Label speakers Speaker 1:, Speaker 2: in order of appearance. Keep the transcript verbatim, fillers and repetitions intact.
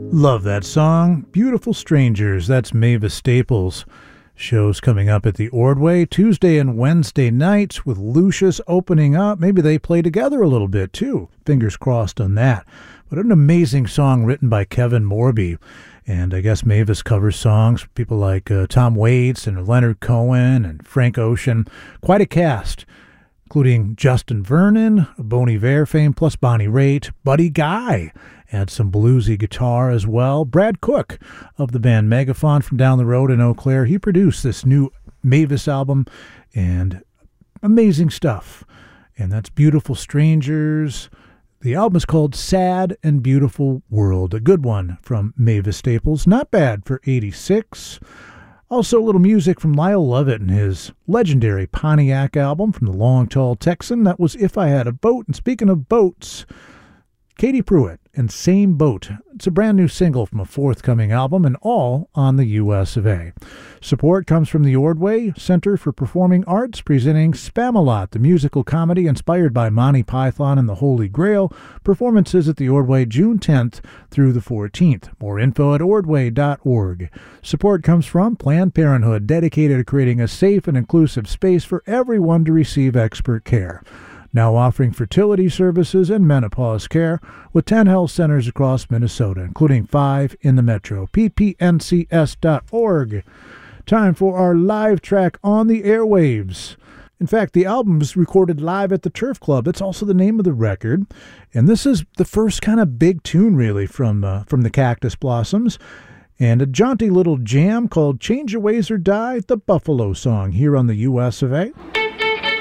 Speaker 1: Love that song. Beautiful Strangers. That's Mavis Staples. Shows coming up at the Ordway Tuesday and Wednesday nights with Lucius opening up. Maybe they play together a little bit too. Fingers crossed on that. But an amazing song written by Kevin Morby. And I guess Mavis covers songs for people like uh, Tom Waits and Leonard Cohen and Frank Ocean. Quite a cast, including Justin Vernon, Bon Iver fame, plus Bonnie Raitt, Buddy Guy. Had some bluesy guitar as well. Brad Cook of the band Megaphon from down the road in Eau Claire. He produced this new Mavis album, and amazing stuff. And that's Beautiful Strangers. The album is called Sad and Beautiful World. A good one from Mavis Staples. Not bad for eighty-six. Also, a little music from Lyle Lovett and his legendary Pontiac album from the Long Tall Texan. That was If I Had a Boat. And speaking of boats, Katie Pruitt and Same Boat. It's a brand new single from a forthcoming album, and all on the U S of A. Support comes from the Ordway Center for Performing Arts, presenting Spamalot, the musical comedy inspired by Monty Python and the Holy Grail. Performances at the Ordway June tenth through the fourteenth. More info at ordway dot org. Support comes from Planned Parenthood, dedicated to creating a safe and inclusive space for everyone to receive expert care. Now offering fertility services and menopause care with ten health centers across Minnesota, including five in the metro. p p n c s dot org. Time for our live track on the airwaves. In fact, the album's recorded live at the Turf Club. That's also the name of the record. And this is the first kind of big tune, really, from, uh, from the Cactus Blossoms. And a jaunty little jam called Change Your Ways or Die, the Buffalo Song, here on the U S of A.